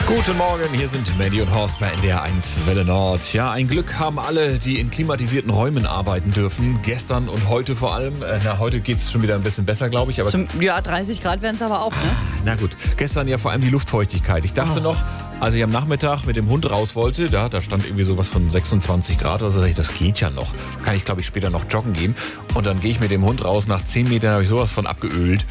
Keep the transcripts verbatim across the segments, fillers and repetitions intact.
Guten Morgen, hier sind Mandy und Horst bei N D R eins Welle Nord. Ja, ein Glück haben alle, die in klimatisierten Räumen arbeiten dürfen. Gestern und heute vor allem. Na, heute geht es schon wieder ein bisschen besser, glaube ich. Aber Zum, ja, dreißig Grad werden es aber auch, ne? Na gut, gestern ja vor allem die Luftfeuchtigkeit. Ich dachte oh. noch, als ich am Nachmittag mit dem Hund raus wollte, da, da stand irgendwie sowas von sechsundzwanzig Grad oder so, das geht ja noch. Kann ich, glaube ich, später noch joggen gehen. Und dann gehe ich mit dem Hund raus, nach zehn Metern habe ich sowas von abgeölt.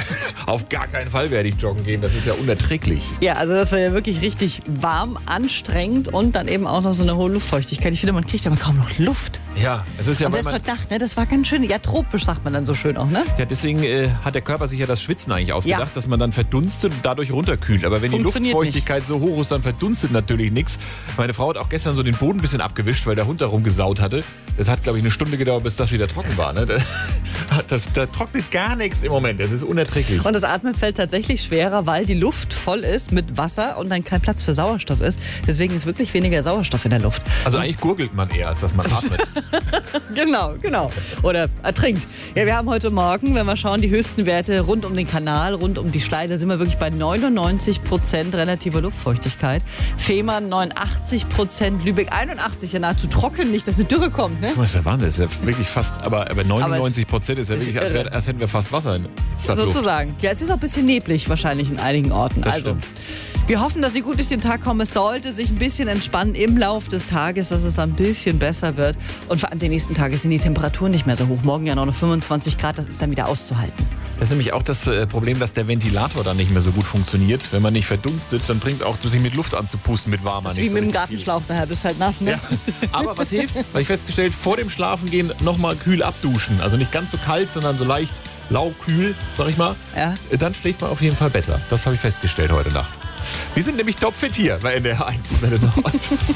Auf gar keinen Fall werde ich joggen gehen, das ist ja unerträglich. Ja, also das war ja wirklich richtig warm, anstrengend und dann eben auch noch so eine hohe Luftfeuchtigkeit. Ich finde, man kriegt aber kaum noch Luft. Ja, es ist ja... Und selbst heute Nacht, ne, das war ganz schön, ja tropisch sagt man dann so schön auch, ne? Ja, deswegen äh, hat der Körper sich ja das Schwitzen eigentlich ausgedacht, ja. dass man dann verdunstet und dadurch runterkühlt. Aber wenn die Luftfeuchtigkeit nicht so hoch ist, dann verdunstet natürlich nichts. Meine Frau hat auch gestern so den Boden ein bisschen abgewischt, weil der Hund da rumgesaut hatte. Das hat, glaube ich, eine Stunde gedauert, bis das wieder trocken war. Ne? Das, da trocknet gar nichts im Moment. Das ist unerträglich. Und das Atmen fällt tatsächlich schwerer, weil die Luft voll ist mit Wasser und dann kein Platz für Sauerstoff ist. Deswegen ist wirklich weniger Sauerstoff in der Luft. Also eigentlich gurgelt man eher, als dass man atmet. Genau, genau. Oder ertrinkt. Ja, wir haben heute Morgen, wenn wir schauen, die höchsten Werte rund um den Kanal, rund um die Schleide, sind wir wirklich bei neunundneunzig Prozent relativer Luftfeuchtigkeit. Fehmarn neunundachtzig Prozent, Lübeck einundachtzig, ja nahezu trocken, nicht, dass eine Dürre kommt. Ne? Das ist ja Wahnsinn, das ist ja wirklich fast, aber, aber neunundneunzig Prozent ist ja wirklich, als, wär, als hätten wir fast Wasser in Stadtluft. Sozusagen. Ja, es ist auch ein bisschen neblig wahrscheinlich in einigen Orten. Das also. Stimmt. Wir hoffen, dass Sie gut durch den Tag kommen. Es sollte sich ein bisschen entspannen im Lauf des Tages, dass es ein bisschen besser wird. Und vor allem die nächsten Tage sind die Temperaturen nicht mehr so hoch. Morgen ja noch fünfundzwanzig Grad, das ist dann wieder auszuhalten. Das ist nämlich auch das Problem, dass der Ventilator dann nicht mehr so gut funktioniert. Wenn man nicht verdunstet, dann bringt auch sich mit Luft anzupusten mit warmer nicht. Das ist wie so mit dem Gartenschlauch, daher bist halt nass, ne? Ja. Aber was hilft? Habe ich festgestellt, vor dem Schlafengehen nochmal kühl abduschen. Also nicht ganz so kalt, sondern so leicht laukühl, sag ich mal. Ja. Dann schläft man auf jeden Fall besser. Das habe ich festgestellt heute Nacht. Wir sind nämlich topfit hier bei N D R eins Welle Nord.